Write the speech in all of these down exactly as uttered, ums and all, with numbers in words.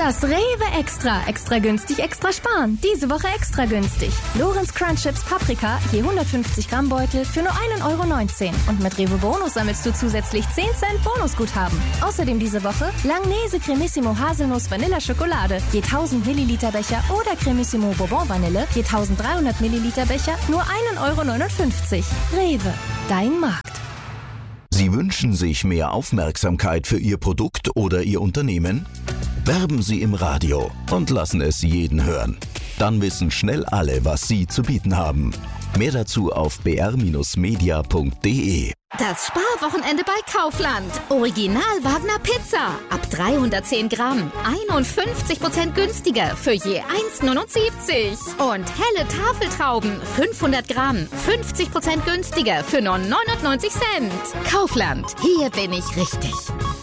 Das Rewe Extra. Extra günstig, extra sparen. Diese Woche extra günstig. Lorenz Crunch Chips Paprika, je hundertfünfzig Gramm Beutel für nur ein Euro neunzehn. Und mit Rewe Bonus sammelst du zusätzlich zehn Cent Bonusguthaben. Außerdem diese Woche Langnese Cremissimo Haselnuss Vanilla Schokolade, je tausend Milliliter Becher oder Cremissimo Bourbon Vanille, je dreizehnhundert Milliliter Becher, nur ein Euro neunundfünfzig. Rewe, dein Markt. Sie wünschen sich mehr Aufmerksamkeit für Ihr Produkt oder Ihr Unternehmen? Werben Sie im Radio und lassen es jeden hören. Dann wissen schnell alle, was Sie zu bieten haben. Mehr dazu auf b r media punkt d e. Das Sparwochenende bei Kaufland. Original Wagner Pizza. Ab dreihundertzehn Gramm. einundfünfzig Prozent günstiger für je eins Euro neunundsiebzig. Und helle Tafeltrauben. fünfhundert Gramm. fünfzig Prozent günstiger für nur neunundneunzig Cent. Kaufland. Hier bin ich richtig.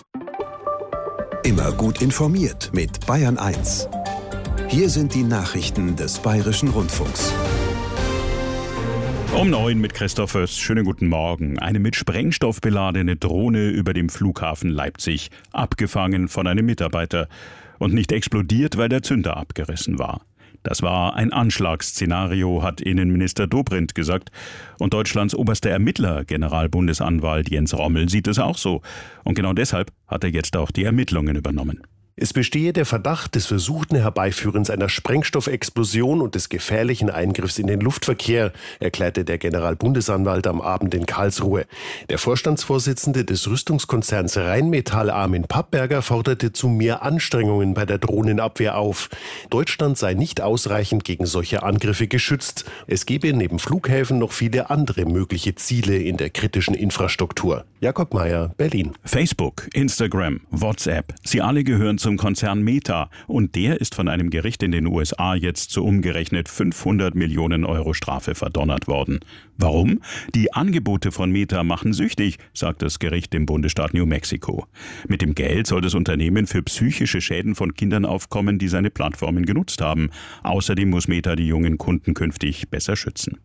Immer gut informiert mit Bayern eins. Hier sind die Nachrichten des Bayerischen Rundfunks. Um neun mit Christoph Föst. Schönen guten Morgen. Eine mit Sprengstoff beladene Drohne über dem Flughafen Leipzig. Abgefangen von einem Mitarbeiter. Und nicht explodiert, weil der Zünder abgerissen war. Das war ein Anschlagsszenario, hat Innenminister Dobrindt gesagt. Und Deutschlands oberster Ermittler, Generalbundesanwalt Jens Rommel, sieht es auch so. Und genau deshalb hat er jetzt auch die Ermittlungen übernommen. Es bestehe der Verdacht des versuchten Herbeiführens einer Sprengstoffexplosion und des gefährlichen Eingriffs in den Luftverkehr, erklärte der Generalbundesanwalt am Abend in Karlsruhe. Der Vorstandsvorsitzende des Rüstungskonzerns Rheinmetall, Armin Pappberger, forderte zu mehr Anstrengungen bei der Drohnenabwehr auf. Deutschland sei nicht ausreichend gegen solche Angriffe geschützt. Es gebe neben Flughäfen noch viele andere mögliche Ziele in der kritischen Infrastruktur. Jakob Mayer, Berlin. Facebook, Instagram, WhatsApp, sie alle gehören zum Konzern Meta. Und der ist von einem Gericht in den U S A jetzt zu umgerechnet fünfhundert Millionen Euro Strafe verdonnert worden. Warum? Die Angebote von Meta machen süchtig, sagt das Gericht im Bundesstaat New Mexico. Mit dem Geld soll das Unternehmen für psychische Schäden von Kindern aufkommen, die seine Plattformen genutzt haben. Außerdem muss Meta die jungen Kunden künftig besser schützen.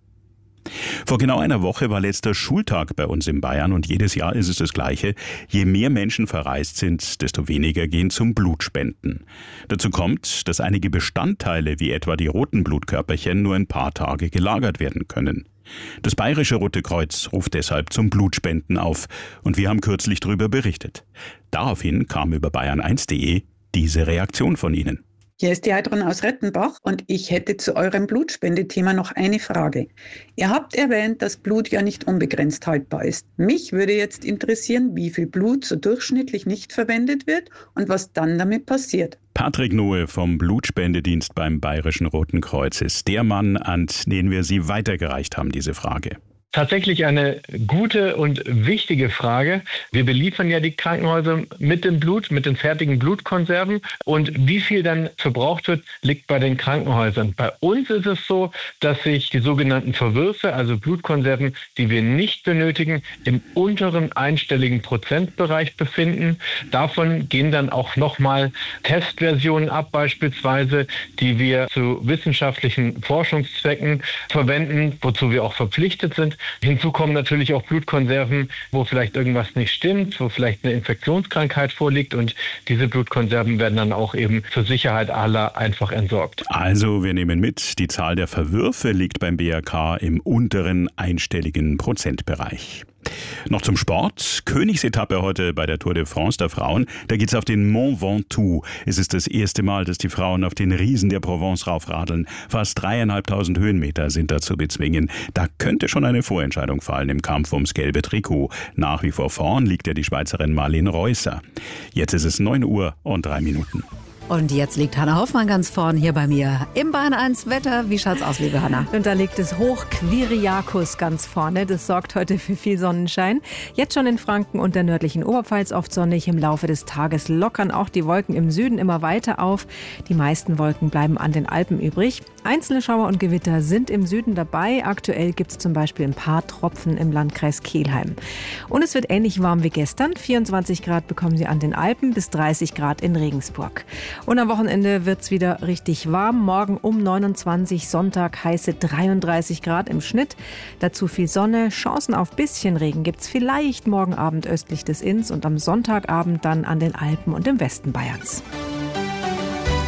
Vor genau einer Woche war letzter Schultag bei uns in Bayern und jedes Jahr ist es das Gleiche. Je mehr Menschen verreist sind, desto weniger gehen zum Blutspenden. Dazu kommt, dass einige Bestandteile wie etwa die roten Blutkörperchen nur ein paar Tage gelagert werden können. Das Bayerische Rote Kreuz ruft deshalb zum Blutspenden auf und wir haben kürzlich darüber berichtet. Daraufhin kam über bayern eins punkt de diese Reaktion von Ihnen. Hier ist die Heidrun aus Rettenbach und ich hätte zu eurem Blutspendethema noch eine Frage. Ihr habt erwähnt, dass Blut ja nicht unbegrenzt haltbar ist. Mich würde jetzt interessieren, wie viel Blut so durchschnittlich nicht verwendet wird und was dann damit passiert. Patrick Nohe vom Blutspendedienst beim Bayerischen Roten Kreuz ist der Mann, an den wir Sie weitergereicht haben, diese Frage. Tatsächlich eine gute und wichtige Frage. Wir beliefern ja die Krankenhäuser mit dem Blut, mit den fertigen Blutkonserven. Und wie viel dann verbraucht wird, liegt bei den Krankenhäusern. Bei uns ist es so, dass sich die sogenannten Verwürfe, also Blutkonserven, die wir nicht benötigen, im unteren einstelligen Prozentbereich befinden. Davon gehen dann auch nochmal Testversionen ab, beispielsweise, die wir zu wissenschaftlichen Forschungszwecken verwenden, wozu wir auch verpflichtet sind. Hinzu kommen natürlich auch Blutkonserven, wo vielleicht irgendwas nicht stimmt, wo vielleicht eine Infektionskrankheit vorliegt und diese Blutkonserven werden dann auch eben zur Sicherheit aller einfach entsorgt. Also wir nehmen mit, die Zahl der Verwürfe liegt beim B R K im unteren einstelligen Prozentbereich. Noch zum Sport. Königsetappe heute bei der Tour de France der Frauen. Da geht's auf den Mont Ventoux. Es ist das erste Mal, dass die Frauen auf den Riesen der Provence raufradeln. Fast dreieinhalbtausend Höhenmeter sind da zu bezwingen. Da könnte schon eine Vorentscheidung fallen im Kampf ums gelbe Trikot. Nach wie vor vorn liegt ja die Schweizerin Marlene Reusser. Jetzt ist es neun Uhr und drei Minuten. Und jetzt liegt Hanna Hoffmann ganz vorn hier bei mir im Bayern eins Wetter. Wie schaut's aus, liebe Hanna? Und da liegt es Hoch Quiriacus ganz vorne. Das sorgt heute für viel Sonnenschein. Jetzt schon in Franken und der nördlichen Oberpfalz oft sonnig. Im Laufe des Tages lockern auch die Wolken im Süden immer weiter auf. Die meisten Wolken bleiben an den Alpen übrig. Einzelne Schauer und Gewitter sind im Süden dabei. Aktuell gibt es zum Beispiel ein paar Tropfen im Landkreis Kelheim. Und es wird ähnlich warm wie gestern. vierundzwanzig Grad bekommen Sie an den Alpen bis dreißig Grad in Regensburg. Und am Wochenende wird es wieder richtig warm. Morgen um neunundzwanzig, Sonntag heiße dreiunddreißig Grad im Schnitt. Dazu viel Sonne, Chancen auf bisschen Regen gibt es vielleicht morgen Abend östlich des Inns und am Sonntagabend dann an den Alpen und im Westen Bayerns.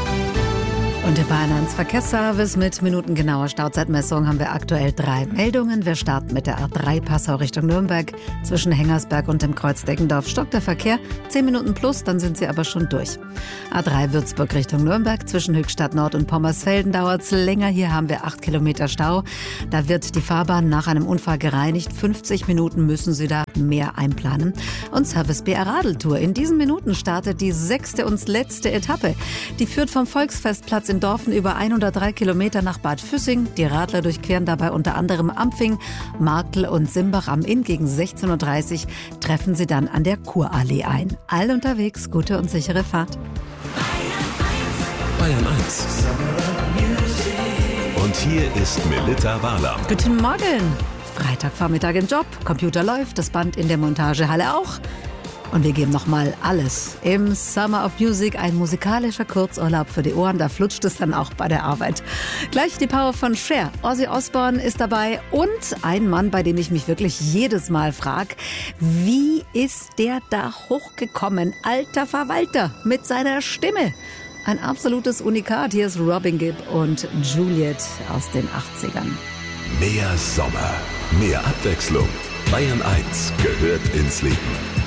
Und der Bayern eins Verkehrsservice mit minutengenauer Stauzeitmessung haben wir aktuell drei Meldungen. Wir starten mit der A drei Passau Richtung Nürnberg. Zwischen Hengersberg und dem Kreuz Deggendorf stockt der Verkehr. zehn Minuten plus, dann sind Sie aber schon durch. A drei Würzburg Richtung Nürnberg. Zwischen Höchstadt Nord und Pommersfelden dauert es länger. Hier haben wir acht Kilometer Stau. Da wird die Fahrbahn nach einem Unfall gereinigt. fünfzig Minuten müssen Sie da mehr einplanen. Und Service B R Radeltour. In diesen Minuten startet die sechste und letzte Etappe. Die führt vom Volksfestplatz in Dorfen über hundertdrei Kilometer nach Bad Füssing. Die Radler durchqueren dabei unter anderem Ampfing, Marktl und Simbach am Inn. Gegen sechzehn Uhr dreißig treffen sie dann an der Kurallee ein. All unterwegs, gute und sichere Fahrt. Bayern eins. Und hier ist Melitta Wahler. Guten Morgen. Freitagvormittag im Job, Computer läuft, das Band in der Montagehalle auch. Und wir geben nochmal alles. Im Summer of Music ein musikalischer Kurzurlaub für die Ohren. Da flutscht es dann auch bei der Arbeit. Gleich die Power von Cher. Ozzy Osbourne ist dabei. Und ein Mann, bei dem ich mich wirklich jedes Mal frage, wie ist der da hochgekommen? Alter Verwalter mit seiner Stimme. Ein absolutes Unikat. Hier ist Robin Gibb und Juliet aus den achtzigern. Mehr Sommer, mehr Abwechslung. Bayern eins gehört ins Leben.